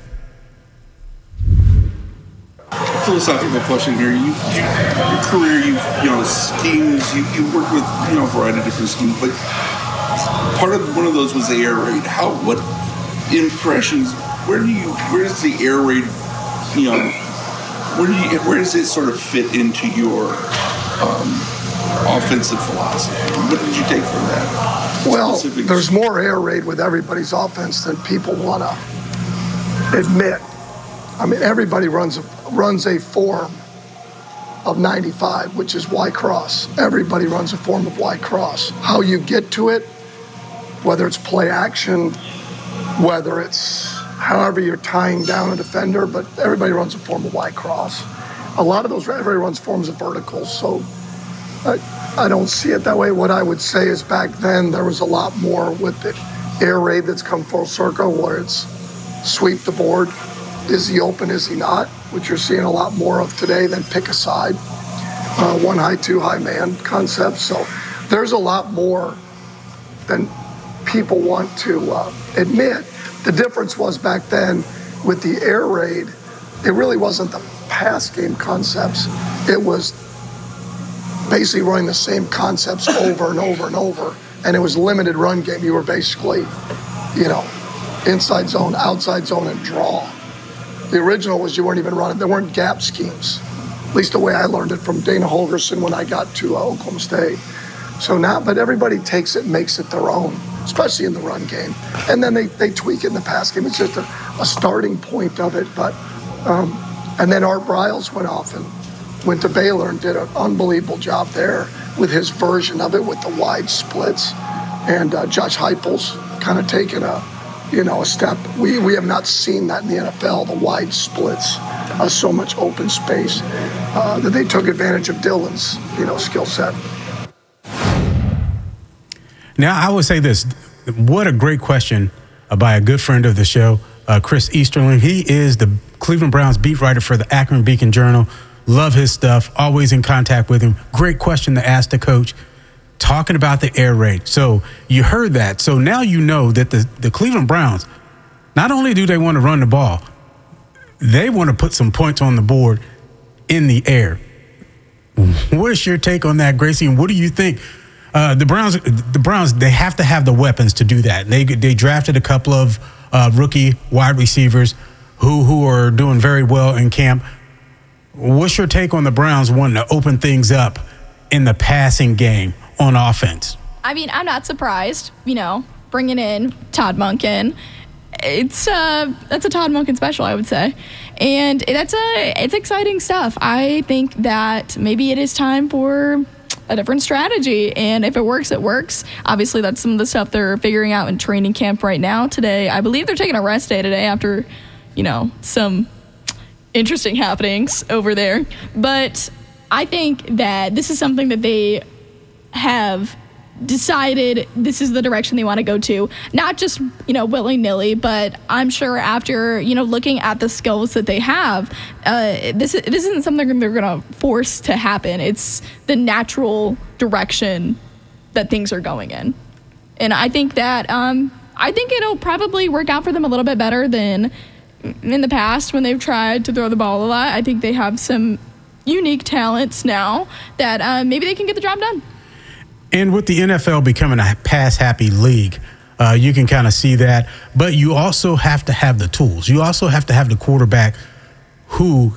Philosophical question here. You, you your career, you you know, schemes. You you worked with you know a variety of different schemes, but part of one of those was the air raid. How, what impressions, where do you, where does the air raid, you know, where do you, where does it sort of fit into your um, offensive philosophy? What did you take from that? Well, Specific- there's more air raid with everybody's offense than people want to admit. I mean, everybody runs a, runs a form of ninety-five, which is Y cross. Everybody runs a form of Y cross. How you get to it, whether it's play action, whether it's however you're tying down a defender, but everybody runs a form of Y cross. A lot of those, everybody runs forms of verticals, so I, I don't see it that way. What I would say is back then there was a lot more with the air raid that's come full circle, where it's sweep the board. Is he open, is he not? Which you're seeing a lot more of today than pick a side. Uh, one high, two high man concept. So there's a lot more than people want to uh, admit. The difference was back then with the air raid, it really wasn't the pass game concepts. It was basically running the same concepts over and over and over. And it was limited run game. You were basically, you know, inside zone, outside zone, and draw. The original was you weren't even running. There weren't gap schemes, at least the way I learned it from Dana Holgorsen when I got to uh, Oklahoma State. So now, but everybody takes it and makes it their own, especially in the run game. And then they, they tweak it in the pass game. It's just a, a starting point of it. But um, and then Art Briles went off and went to Baylor and did an unbelievable job there with his version of it with the wide splits. And uh, Josh Heupel's kind of taken a, you know, a step. We we have not seen that in the N F L, the wide splits, uh, so much open space, uh, that they took advantage of Dylan's, you know, skill set. Now, I would say this. What a great question uh, by a good friend of the show, uh, Chris Easterling. He is the Cleveland Browns beat writer for the Akron Beacon Journal. Love his stuff. Always in contact with him. Great question to ask the coach. Talking about the air raid. So you heard that. So now you know that the, the Cleveland Browns, not only do they want to run the ball, they want to put some points on the board in the air. What's your take on that, Gracie? And what do you think? Uh, the Browns, the Browns, they have to have the weapons to do that. They they drafted a couple of uh, rookie wide receivers who who are doing very well in camp. What's your take on the Browns wanting to open things up in the passing game on offense? I mean, I'm not surprised, you know, bringing in Todd Monken. It's uh, that's a Todd Monken special, I would say. And that's a, it's exciting stuff. I think that maybe it is time for a different strategy. And if it works, it works. Obviously, that's some of the stuff they're figuring out in training camp right now. Today, I believe they're taking a rest day today after, you know, some interesting happenings over there. But I think that this is something that they have decided this is the direction they want to go to, not just, you know, willy-nilly, but I'm sure after, you know, looking at the skills that they have, uh, this, this isn't something they're going to force to happen. It's the natural direction that things are going in. And I think that, um, I think it'll probably work out for them a little bit better than in the past when they've tried to throw the ball a lot. I think they have some unique talents now that uh, maybe they can get the job done. And with the N F L becoming a pass-happy league, Uh, you can kind of see that. But you also have to have the tools. You also have to have the quarterback who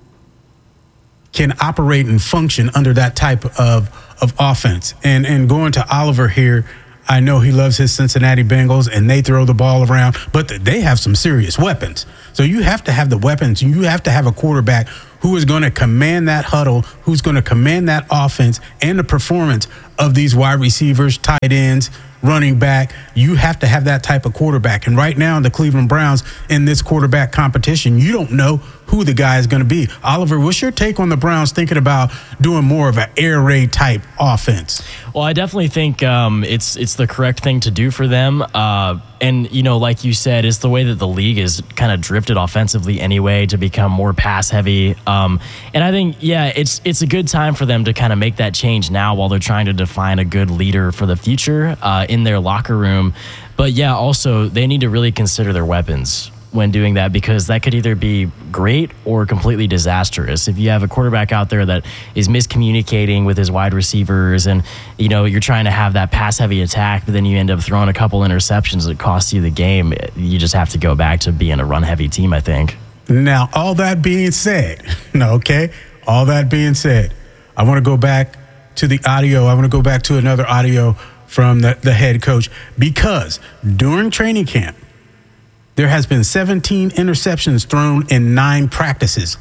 can operate and function under that type of, of offense. And, and going to Oliver here, I know he loves his Cincinnati Bengals, and they throw the ball around, but they have some serious weapons. So you have to have the weapons. You have to have a quarterback who is going to command that huddle, who's going to command that offense and the performance of these wide receivers, tight ends, running back. You have to have that type of quarterback. And right now, the Cleveland Browns in this quarterback competition, you don't know who the guy is going to be. Oliver, what's your take on the Browns thinking about doing more of an air raid type offense? Well, I definitely think um, it's it's the correct thing to do for them. Uh, and, you know, like you said, it's the way that the league is kind of drifted offensively anyway to become more pass heavy. Um, and I think, yeah, it's it's a good time for them to kind of make that change now while they're trying to define a good leader for the future uh, in their locker room. But, yeah, also they need to really consider their weapons when doing that, because that could either be great or completely disastrous. If you have a quarterback out there that is miscommunicating with his wide receivers and, you know, you're trying to have that pass-heavy attack, but then you end up throwing a couple interceptions that cost you the game, you just have to go back to being a run-heavy team, I think. Now, all that being said, okay, all that being said, I want to go back to the audio. I want to go back to another audio from the, the head coach, because during training camp, there has been seventeen interceptions thrown in nine practices.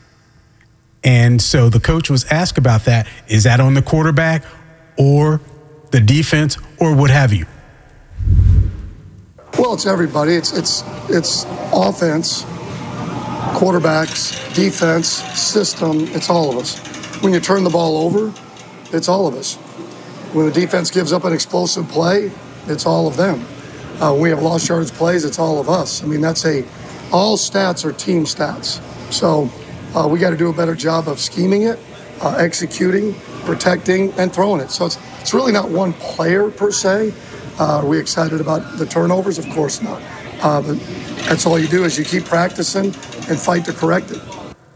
And so the coach was asked about that. Is that on the quarterback or the defense or what have you? Well, it's everybody. It's it's it's offense, quarterbacks, defense, system. It's all of us. When you turn the ball over, it's all of us. When the defense gives up an explosive play, it's all of them. Uh, we have lost yards plays, it's all of us. I mean, that's a, all stats are team stats. So uh, we got to do a better job of scheming it, uh, executing, protecting, and throwing it. So it's it's really not one player per se. Uh, are we excited about the turnovers? Of course not. Uh, but that's all you do is you keep practicing and fight to correct it.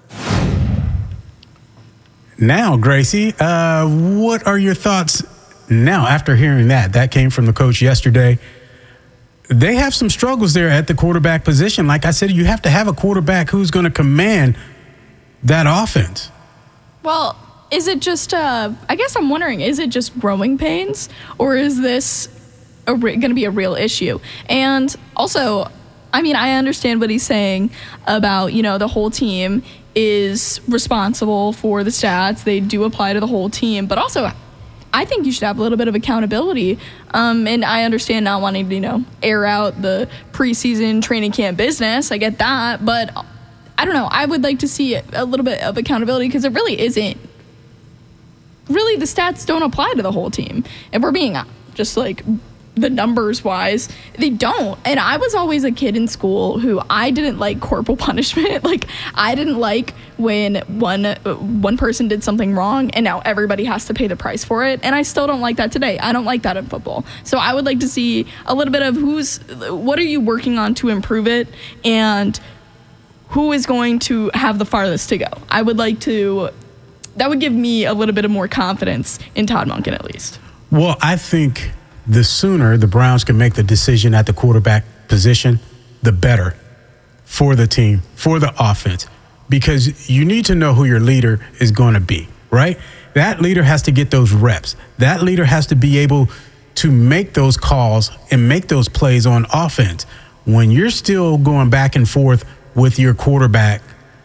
Now, Gracie, uh, what are your thoughts now after hearing that? That came from the coach yesterday. They have some struggles there at the quarterback position. Like I said, you have to have a quarterback who's going to command that offense. Well, is it just, uh, I guess I'm wondering, is it just growing pains, or is this re- going to be a real issue? And also, I mean, I understand what he's saying about, you know, the whole team is responsible for the stats. They do apply to the whole team, but also I think you should have a little bit of accountability. Um, and I understand not wanting to, you know, air out the preseason training camp business. I get that. But I don't know. I would like to see a little bit of accountability, because it really isn't. Really, the stats don't apply to the whole team. If we're being just like the numbers wise, they don't. And I was always a kid in school who I didn't like corporal punishment. Like, I didn't like when one uh, one person did something wrong and now everybody has to pay the price for it. And I still don't like that today. I don't like that in football. So I would like to see a little bit of who's, what are you working on to improve it, and who is going to have the farthest to go. I would like to, that would give me a little bit of more confidence in Todd Monken at least. Well, I think the sooner the Browns can make the decision at the quarterback position, the better for the team, for the offense, because you need to know who your leader is going to be, right? That leader has to get those reps. That leader has to be able to make those calls and make those plays on offense. When you're still going back and forth with your quarterback,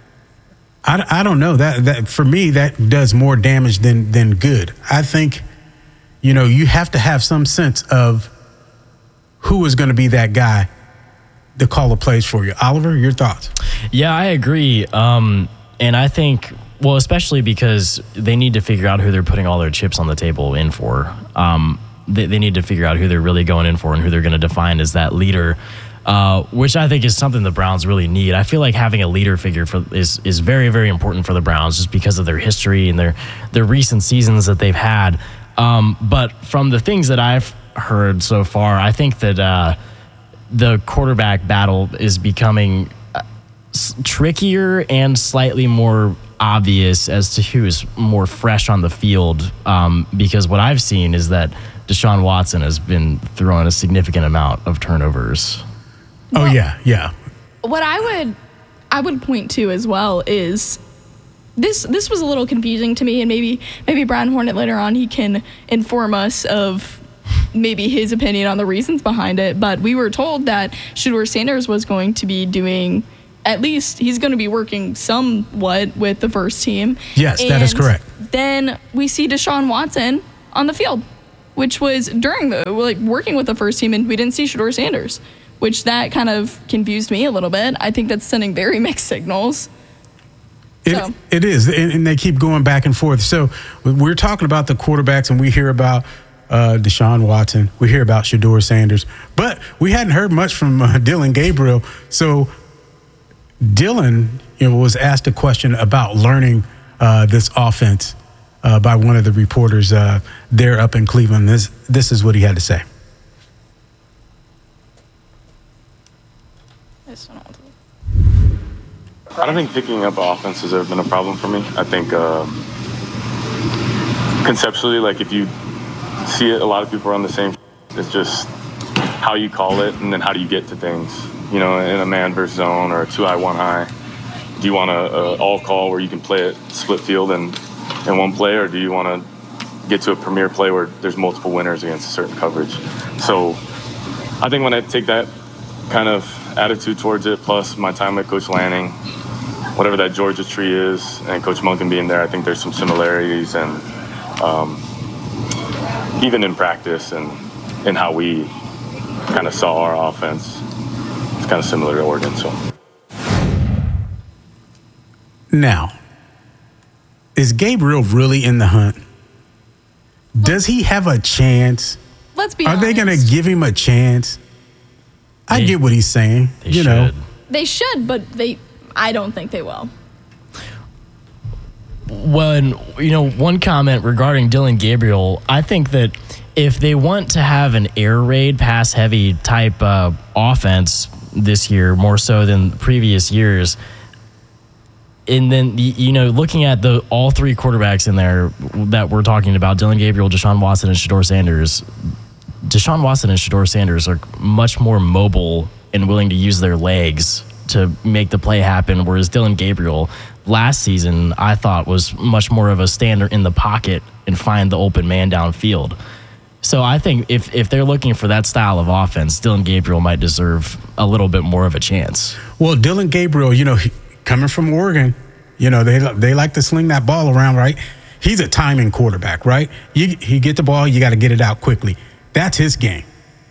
I, I don't know. That, that for me, that does more damage than than good. I think, you know, you have to have some sense of who is going to be that guy to call the plays for you. Oliver, your thoughts? Yeah, I agree. Um, and I think, well, especially because they need to figure out who they're putting all their chips on the table in for. Um, they, they need to figure out who they're really going in for and who they're going to define as that leader, uh, which I think is something the Browns really need. I feel like having a leader figure for is is very, very important for the Browns, just because of their history and their their recent seasons that they've had. Um, but from the things that I've heard so far, I think that uh, the quarterback battle is becoming uh, s- trickier and slightly more obvious as to who is more fresh on the field. Um, because what I've seen is that Deshaun Watson has been throwing a significant amount of turnovers. Oh, yeah, yeah. What I would I would point to as well is this this was a little confusing to me, and maybe maybe Brian Hornet later on he can inform us of maybe his opinion on the reasons behind it. But we were told that Shedeur Sanders was going to be doing, at least he's going to be working somewhat with the first team. Yes, and that is correct. Then we see Deshaun Watson on the field, which was during the like working with the first team, and we didn't see Shedeur Sanders, which that kind of confused me a little bit. I think that's sending very mixed signals. It, So. it is, and, and they keep going back and forth. So we're talking about the quarterbacks, and we hear about uh, Deshaun Watson. We hear about Shedeur Sanders. But we hadn't heard much from uh, Dillon Gabriel. So Dillon, you know, was asked a question about learning uh, this offense uh, by one of the reporters uh, there up in Cleveland. This, this is what he had to say. I don't think picking up offense has ever been a problem for me. I think uh, conceptually, like if you see it, a lot of people are on the same. It's just how you call it, and then how do you get to things. You know, in a man versus zone or a two eye, one eye. Do you want a, a all call where you can play it split field and in one play, or do you want to get to a premier play where there's multiple winners against a certain coverage? So I think when I take that kind of attitude towards it, plus my time with Coach Lanning, whatever that Georgia tree is, and Coach Monken being there, I think there's some similarities, and um, even in practice and in how we kind of saw our offense, it's kind of similar to Oregon. So now, is Gabriel really in the hunt? Does he have a chance? Let's be Are honest. they going to give him a chance? I They- get what he's saying. They you should. know, They should, but they. I don't think they will. Well, and, you know, one comment regarding Dillon Gabriel, I think that if they want to have an air raid, pass heavy type uh, offense this year, more so than previous years, and then, y- you know, looking at the all three quarterbacks in there that we're talking about, Dillon Gabriel, Deshaun Watson, and Shedeur Sanders, Deshaun Watson and Shedeur Sanders are much more mobile and willing to use their legs to make the play happen, whereas Dillon Gabriel last season I thought was much more of a stander in the pocket and find the open man downfield. So I think if if they're looking for that style of offense, Dillon Gabriel might deserve a little bit more of a chance. well, Dillon Gabriel, you know, he, coming from Oregon, you know, they they like to sling that ball around, right? He's a timing quarterback, right? You, you get the ball, you got to get it out quickly. That's his game.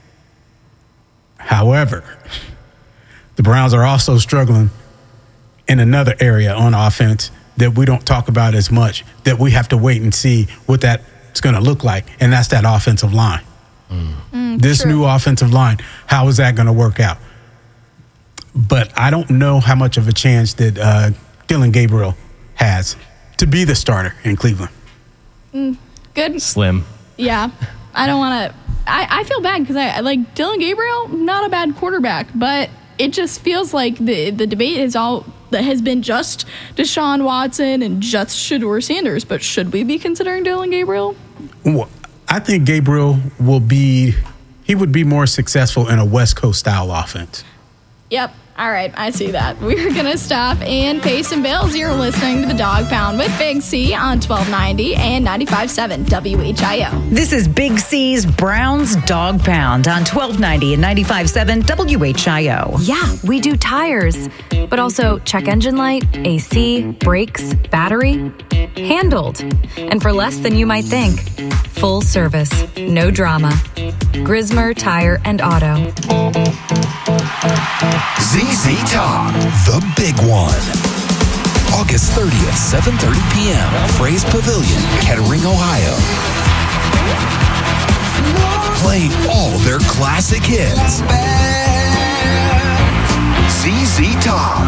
However, the Browns are also struggling in another area on offense that we don't talk about as much, that we have to wait and see what that's going to look like, and that's that offensive line. Mm, This true. new offensive line, how is that going to work out? But I don't know how much of a chance that uh, Dillon Gabriel has to be the starter in Cleveland. Mm, good. Slim. Yeah, I don't want to. I, I feel bad because I, I like Dillon Gabriel, not a bad quarterback, but it just feels like the the debate is all that has been just Deshaun Watson and just Shedeur Sanders. But should we be considering Dillon Gabriel? Well, I think Gabriel will be, he would be more successful in a West Coast style offense. Yep. All right, I see that. We're going to stop and pay some bills. You're listening to the Dog Pound with Big C on twelve ninety and ninety-five point seven W H I O. This is Big C's Browns Dog Pound on twelve ninety and ninety-five point seven W H I O. Yeah, we do tires, but also check engine light, A C, brakes, battery. Handled. And for less than you might think. Full service, no drama. Grismer Tire and Auto. Z Z Top, the big one. August thirtieth, seven thirty p.m. Fraze Pavilion, Kettering, Ohio. Playing all their classic hits. Z Z Top.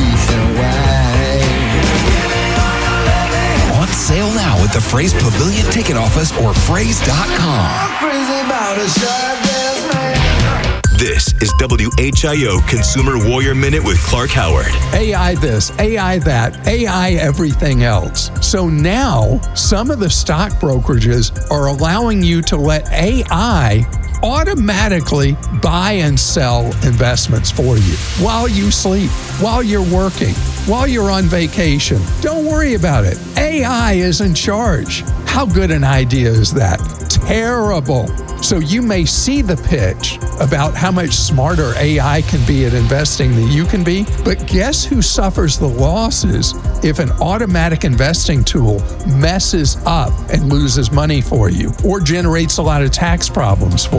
On sale now at the Fraze Pavilion Ticket Office or fraze dot com. This is W H I O Consumer Warrior Minute with Clark Howard. A I this, A I that, A I everything else. So now, some of the stock brokerages are allowing you to let A I automatically buy and sell investments for you while you sleep, while you're working, while you're on vacation. Don't worry about it. A I is in charge. How good an idea is that? Terrible. So you may see the pitch about how much smarter A I can be at investing than you can be, but guess who suffers the losses if an automatic investing tool messes up and loses money for you or generates a lot of tax problems for you?